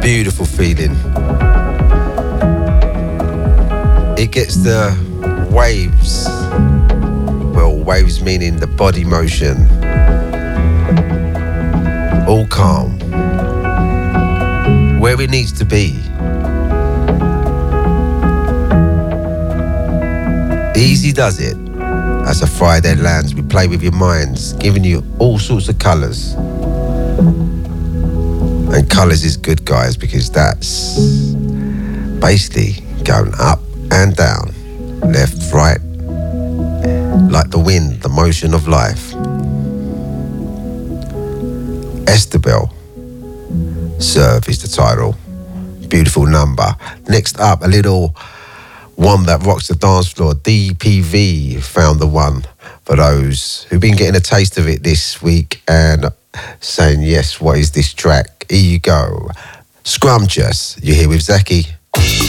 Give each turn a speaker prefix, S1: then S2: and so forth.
S1: Beautiful feeling. It gets the waves. Well, waves meaning the body motion. All calm. Where it needs to be. Easy does it. As a Friday lands, we play with your minds, giving you all sorts of colours. And colours is good, guys, because that's basically going up and down, left, right, like the wind, the motion of life. Estabel, Serve is the title. Beautiful number. Next up, a little one that rocks the dance floor. DPV found the one for those who've been getting a taste of it this week and saying, yes, what is this track? Here you go. Scrumptious. You're here with Zaki.